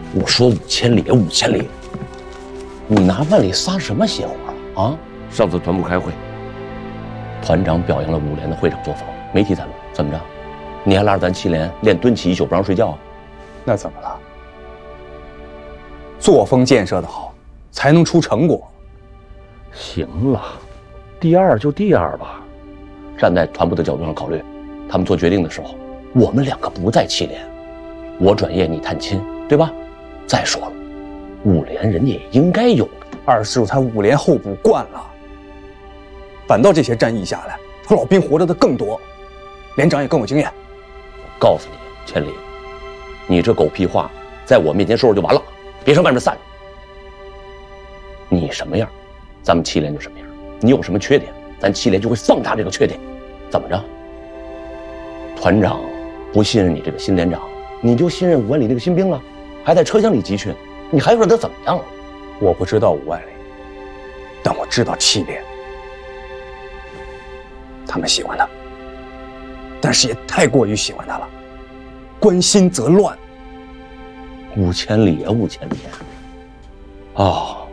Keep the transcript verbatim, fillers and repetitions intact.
我说五千里，五千里，你拿万里撒什么邪火啊？ 上次团部开会， 团长表扬了五连的会长作风，没提咱们，怎么着？你还拉着咱七连练蹲起一宿不让睡觉啊？ 那怎么了？作风建设的好，才能出成果。 行了，第二就第二吧。站在团部的角度上考虑，他们做决定的时候，我们两个不在七连，我转业你探亲，对吧？再说了，五连人家也应该有的。 二师傅他五连候补惯了，反倒这些战役下来，他老兵活着的更多，连长也更有经验。 我告诉你，千里，你这狗屁话在我面前说说就完了，别上外面散。你什么样，咱们七连就什么样。你有什么缺点，咱七连就会放大这个缺点。怎么着？团长不信任你这个新连长，你就信任五万里那个新兵了？还在车厢里集训，你还让他怎么样？ 我不知道五万里，但我知道七连，他们喜欢他，但是也太过于喜欢他了，关心则乱。 五千里啊，五千里啊！哦。